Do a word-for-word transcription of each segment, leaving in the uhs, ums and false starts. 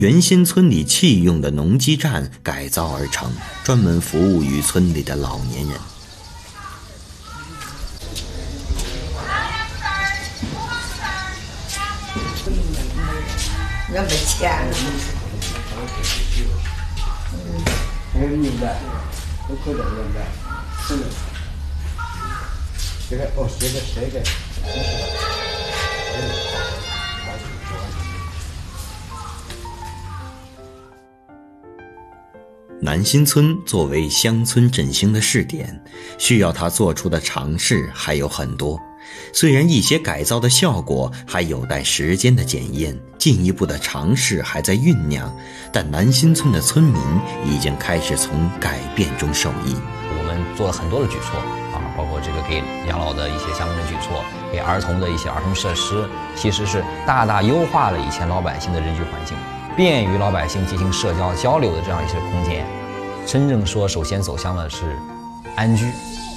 原先村里弃用的农机站改造而成，专门服务于村里的老年人。 要没钱了。嗯，还有明白，都可以的，明白。是的。这个哦，这个这个， 南新村作为乡村振兴的试点，需要他做出的尝试还有很多。虽然一些改造的效果还有待时间的检验，进一步的尝试还在酝酿，但南新村的村民已经开始从改变中受益。 我们做了很多的举措啊，包括这个给养老的一些相关的举措，给儿童的一些儿童设施，其实是大大优化了以前老百姓的人居环境，便于老百姓进行社交交流的这样一些空间。真正说首先走向的是安居。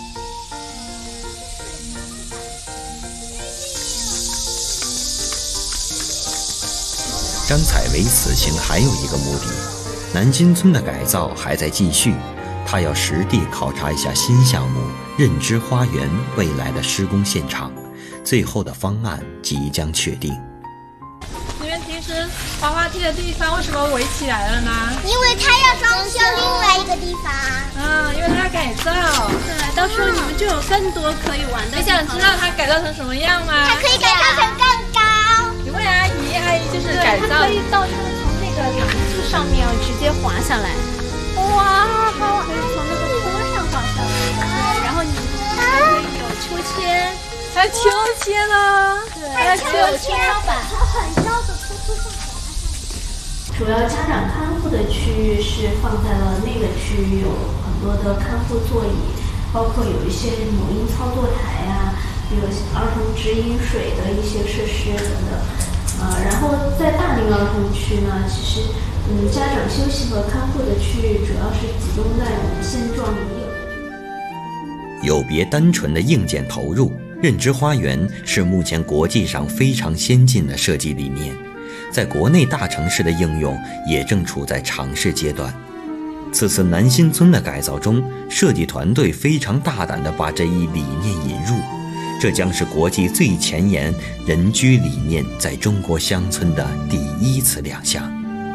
张采薇此行还有一个目的，南新村的改造还在继续，他要实地考察一下新项目认知花园未来的施工现场，最后的方案即将确定。 你们平时滑滑梯的地方为什么围起来了呢？ 因为他要装修另外一个地方。 啊，因为他要改造。 对，到时候你们就有更多可以玩的。 你想知道它改造成什么样吗？ 它可以改造成更高。 你问阿姨，阿姨就是改造。 它可以到它的从那个廊柱上面直接滑下来。 哇，好！ 可以从那个坡上滑下来，然后你还可以有秋千， 还有秋千呢。 对， 还有秋千板，它很高的坡坡上。 主要家长看护的区域是放在了那个区域，有很多的看护座椅，包括有一些母婴操作台呀、啊，有儿童直饮水的一些设施等等。呃，然后在大龄儿童区呢，其实嗯，家长休息和看护的区域主要是集中在我们现状已有的。 有别单纯的硬件投入，认知花园是目前国际上非常先进的设计理念。在国内大城市的应用也正处在尝试阶段。此次南新村的改造中，设计团队非常大胆地把这一理念引入，这将是国际最前沿人居理念在中国乡村的第一次亮相。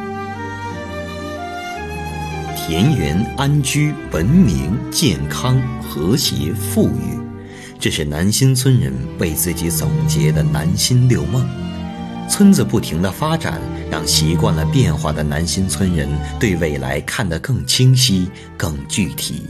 田园安居、文明、健康、和谐、富裕，这是南新村人为自己总结的南新六梦。村子不停的发展，让习惯了变化的南新村人对未来看得更清晰、更具体。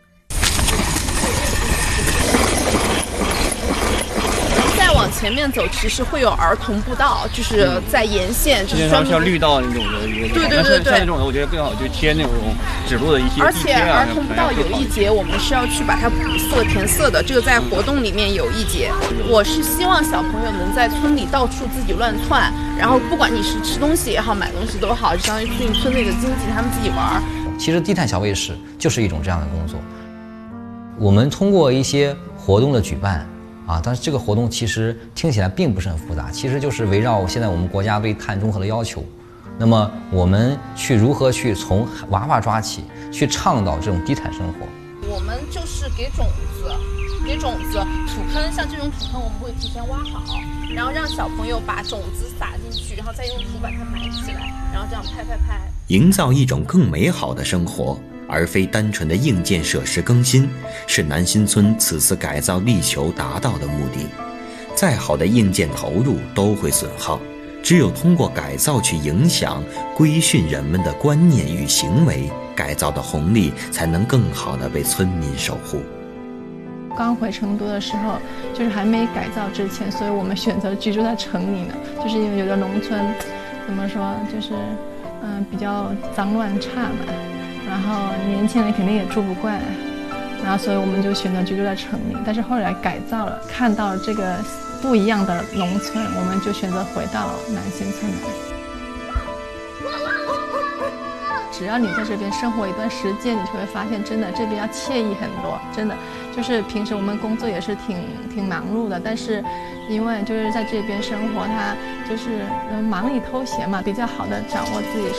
往前面走，其实会有儿童步道，就是在沿线，就是专门像绿道那种的一个。 对对对对， 像那种的，我觉得更好，就贴那种指路的一些。 而且儿童步道有一节，我们是要去把它补色填色的，这个在活动里面有一节。我是希望小朋友能在村里到处自己乱窜，然后不管你是吃东西也好，买东西都好，就相当于是村内的经济，他们自己玩。 其实低碳小卫士就是一种这样的工作。我们通过一些活动的举办。啊，但是这个活动其实听起来并不是很复杂，其实就是围绕现在我们国家对碳中和的要求，那么我们去如何去从娃娃抓起，去倡导这种低碳生活。 我们就是给种子，给种子土坑，像这种土坑我们会提前挖好，然后让小朋友把种子撒进去，然后再用土把它埋起来，然后这样拍拍拍， 营造一种更美好的生活。而非单纯的硬件设施更新，是南新村此次改造力求达到的目的。再好的硬件投入都会损耗，只有通过改造去影响、规训人们的观念与行为，改造的红利才能更好地被村民守护。 刚回成都的时候，就是还没改造之前，所以我们选择居住在城里呢，就是因为有的农村，怎么说，就是嗯、呃、比较脏乱差嘛。然后年轻人肯定也住不惯，然后所以我们就选择居住在城里。但是后来改造了，看到了这个不一样的农村，我们就选择回到南新村来。只要你在这边生活一段时间，你就会发现真的这边要惬意很多，真的就是平时我们工作也是挺挺忙碌的，但是因为就是在这边生活，它就是忙里偷闲嘛，比较好的掌握自己